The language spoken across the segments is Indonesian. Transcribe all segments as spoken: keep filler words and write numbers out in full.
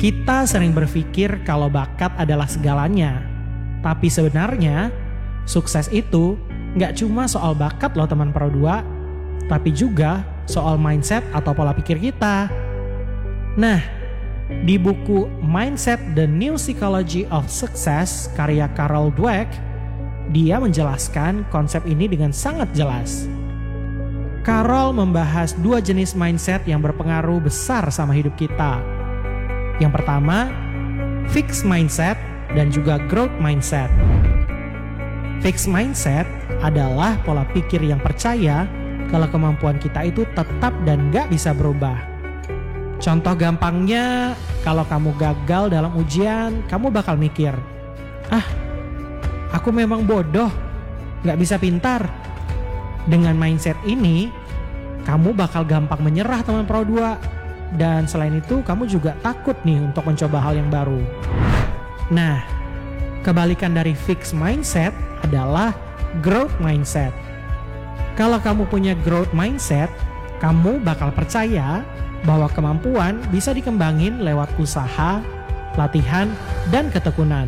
Kita sering berpikir kalau bakat adalah segalanya. Tapi sebenarnya, sukses itu nggak cuma soal bakat loh teman Pro dua, tapi juga soal mindset atau pola pikir kita. Nah, di buku Mindset: The New Psychology of Success karya Carol Dweck, dia menjelaskan konsep ini dengan sangat jelas. Carol membahas dua jenis mindset yang berpengaruh besar sama hidup kita. Yang pertama, fixed mindset dan juga growth mindset. Fixed mindset adalah pola pikir yang percaya kalau kemampuan kita itu tetap dan gak bisa berubah. Contoh gampangnya, kalau kamu gagal dalam ujian, kamu bakal mikir, ah, aku memang bodoh, gak bisa pintar. Dengan mindset ini, kamu bakal gampang menyerah teman Pro dua. Dan selain itu, kamu juga takut nih untuk mencoba hal yang baru. Nah, kebalikan dari fixed mindset adalah growth mindset. Kalau kamu punya growth mindset, kamu bakal percaya bahwa kemampuan bisa dikembangin lewat usaha, latihan, dan ketekunan.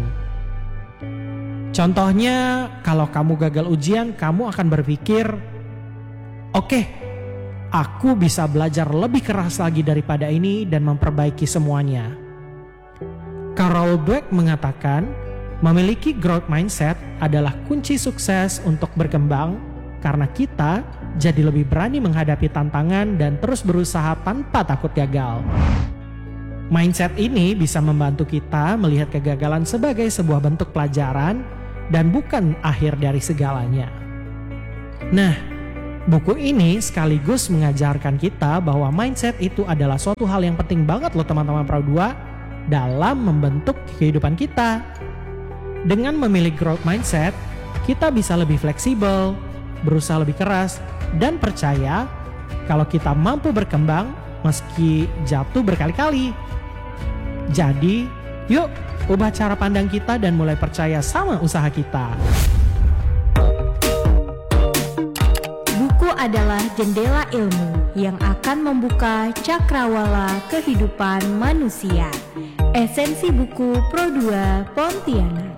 Contohnya, kalau kamu gagal ujian, kamu akan berpikir, oke, okay, aku bisa belajar lebih keras lagi daripada ini dan memperbaiki semuanya. Carol Dweck mengatakan, memiliki growth mindset adalah kunci sukses untuk berkembang karena kita jadi lebih berani menghadapi tantangan dan terus berusaha tanpa takut gagal. Mindset ini bisa membantu kita melihat kegagalan sebagai sebuah bentuk pelajaran dan bukan akhir dari segalanya. Nah, buku ini sekaligus mengajarkan kita bahwa mindset itu adalah suatu hal yang penting banget loh teman-teman Pro dua dalam membentuk kehidupan kita. Dengan memilih growth mindset, kita bisa lebih fleksibel, berusaha lebih keras, dan percaya kalau kita mampu berkembang meski jatuh berkali-kali. Jadi, yuk ubah cara pandang kita dan mulai percaya sama usaha kita. Buku adalah jendela ilmu yang akan membuka cakrawala kehidupan manusia. Esensi buku Pro dua Pontianak.